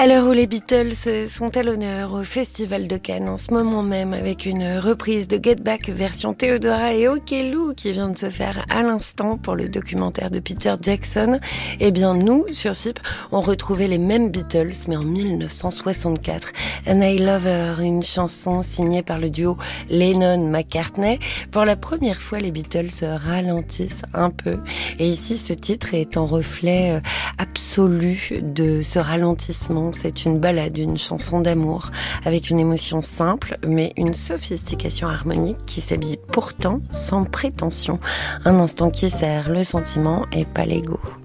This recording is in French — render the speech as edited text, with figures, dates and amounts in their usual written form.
À l'heure où les Beatles sont à l'honneur au Festival de Cannes en ce moment même avec une reprise de Get Back version Theodora et Okello qui vient de se faire à l'instant pour le documentaire de Peter Jackson, eh bien nous, sur FIP, on retrouvait les mêmes Beatles mais en 1964. And I Love Her, une chanson signée par le duo Lennon-McCartney. Pour la première fois, les Beatles ralentissent un peu et ici ce titre est en reflet absolu de ce ralentissement. C'est une ballade, une chanson d'amour avec une émotion simple mais une sophistication harmonique qui s'habille pourtant sans prétention. Un instant qui sert le sentiment et pas l'ego.